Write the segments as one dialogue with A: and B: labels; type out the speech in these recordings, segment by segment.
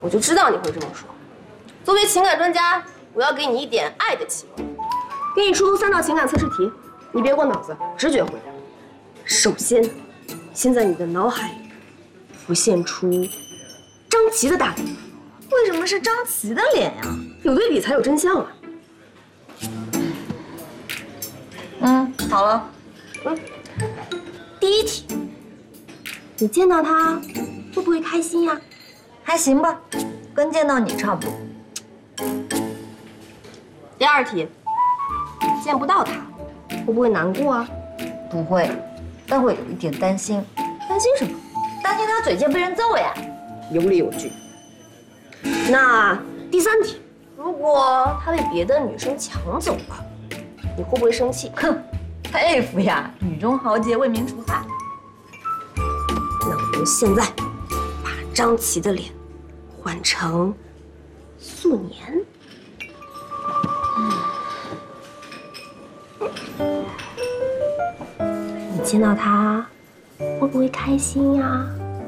A: 我就知道你会这么说。作为情感专家，我要给你一点爱的期望。给你出3道情感测试题，你别过脑子，直觉回答。首先，先在你的脑海里浮现出张琪的大脸。
B: 为什么是张琪的脸呀？
A: 有对比才有真相啊！
B: 好了。
A: 第一题，你见到他会不会开心呀？
B: 还行吧，跟见到你差不多。
A: 第二题，见不到他会不会难过啊？
B: 不会，但会有一点担心。
A: 担心什么？
B: 担心他嘴贱被人揍呀。
A: 有理有据。那第3题，如果他被别的女生抢走了，你会不会生气？
B: 哼，佩服呀，女中豪杰为民除害。
A: 那我们现在把张琪的脸换成素年。你见到他会不会开心呀？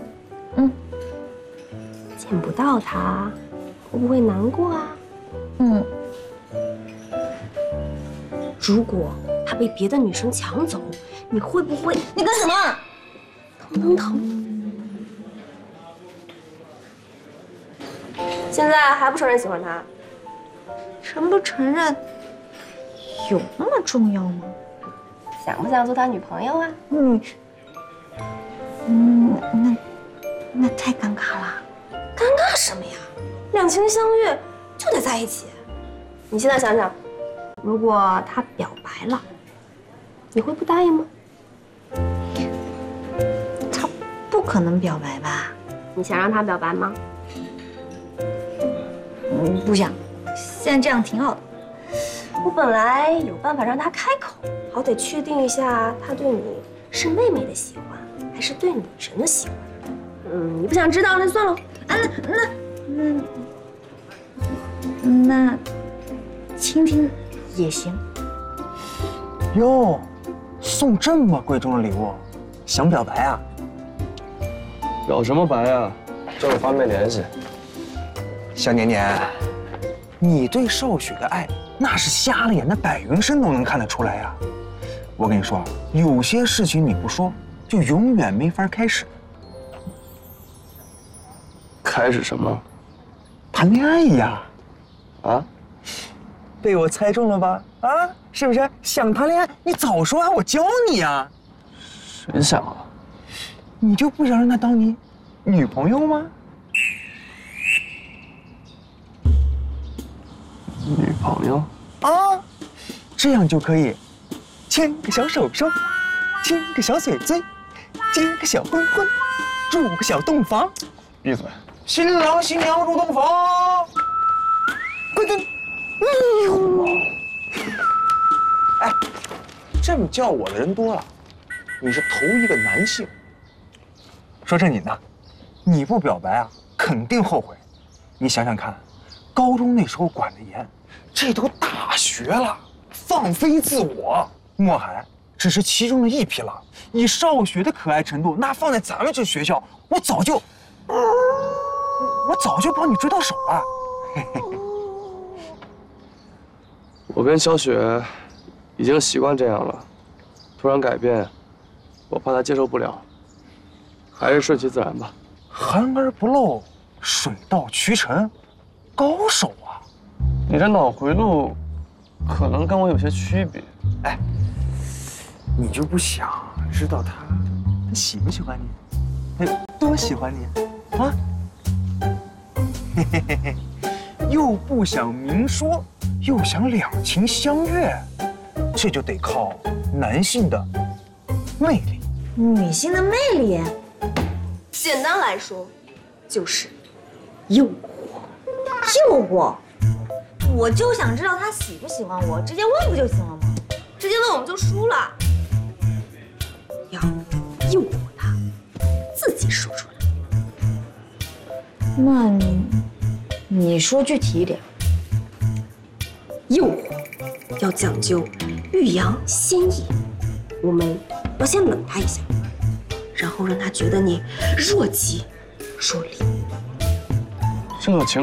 A: 见不到他会不会难过啊？如果他被别的女生抢走，你会不会？
B: 你干什么？
A: 疼。现在还不承认喜欢他？
B: 承不承认有那么重要吗？
A: 想不想做他女朋友啊？
B: 那太尴尬了。
A: 尴尬什么呀？两情相悦就得在一起。你现在想想，如果他表白了，你会不答应吗？
B: 他不可能表白吧？
A: 你想让他表白吗？
B: 不想，现在这样挺好的。
A: 我本来有办法让他开口，好歹确定一下他对你是妹妹的喜欢，还是对女神的喜欢。你不想知道那就算了。
B: 那倾听也行。
C: 哟，送这么贵重的礼物，想表白啊？
D: 表什么白啊？这么方便联系。
C: 小年年，你对少雪的爱，那是瞎了眼的白云生都能看得出来呀。我跟你说，有些事情你不说，就永远没法开始。
D: 开始什么？
C: 谈恋爱呀！
D: 啊？
C: 被我猜中了吧？啊，是不是？想谈恋爱，你早说啊，我教你呀。
D: 谁想啊？
C: 你就不想让她当你女朋友吗？
D: 女朋友？
C: 啊，这样就可以牵个小手手，亲个小嘴嘴，结个小婚婚，住个小洞房。
D: 闭嘴！
C: 新郎新娘入洞房，滚蛋！哎，这么叫我的人多了，你是头一个男性。说正经的，你不表白啊，肯定后悔。你想想看，高中那时候管得严，这都大学了，放飞自我。莫海只是其中的一匹狼，以少雪的可爱程度，那放在咱们这学校，我早就帮你追到手了。
D: 我跟小雪已经习惯这样了，突然改变，我怕她接受不了，还是顺其自然吧。
C: 含而不露，水到渠成，高手啊！
D: 你这脑回路可能跟我有些区别。
C: 哎，你就不想知道他喜不喜欢你？多喜欢你啊？嘿嘿嘿嘿，又不想明说，又想两情相悦，这就得靠男性的魅力。
B: 女性的魅力，
A: 简单来说，就是诱惑。
B: 诱惑？我就想知道他喜不喜欢我，直接问不就行了吗？
A: 直接问我们就输了。要诱惑他，自己说出来。
B: 那你说具体一点。
A: 诱惑要讲究欲扬先抑，我们要先冷他一下，然后让他觉得你若即若离。
D: 郑有晴